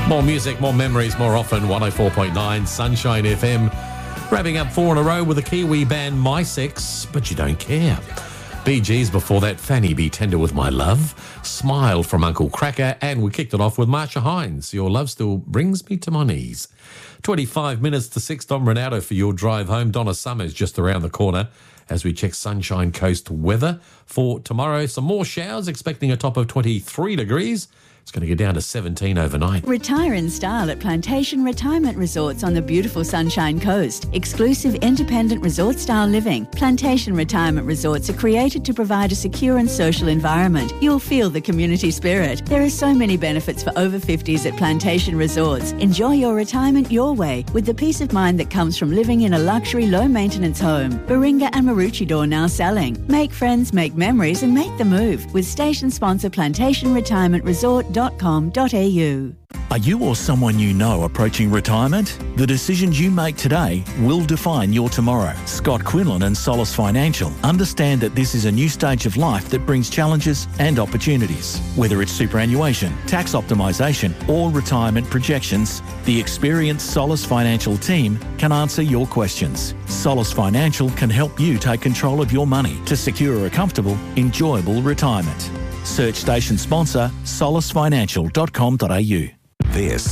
More music, more memories, more often. 104.9 Sunshine FM. Wrapping up 4 in a row with the Kiwi band My Sex, but you don't care. Bee Gees before that, Fanny Be Tender With My Love, Smile from Uncle Cracker, and we kicked it off with Marsha Hines, Your Love Still Brings Me to My Knees. 25 minutes to 6, Dom Ronaldo for your drive home. Donna Summers just around the corner as we check Sunshine Coast weather for tomorrow. Some more showers, expecting a top of 23 degrees. It's going to get down to 17 overnight. Retire in style at Plantation Retirement Resorts on the beautiful Sunshine Coast. Exclusive independent resort-style living. Plantation Retirement Resorts are created to provide a secure and social environment. You'll feel the community spirit. There are so many benefits for over 50s at Plantation Resorts. Enjoy your retirement your way with the peace of mind that comes from living in a luxury, low-maintenance home. Baringa and Maroochydore now selling. Make friends, make memories and make the move with station sponsor plantationretirementresort.com.au. Are you or someone you know approaching retirement? The decisions you make today will define your tomorrow. Scott Quinlan and Solace Financial understand that this is a new stage of life that brings challenges and opportunities. Whether it's superannuation, tax optimisation or retirement projections, the experienced Solace Financial team can answer your questions. Solace Financial can help you take control of your money to secure a comfortable, enjoyable retirement. Search station sponsor solacefinancial.com.au. This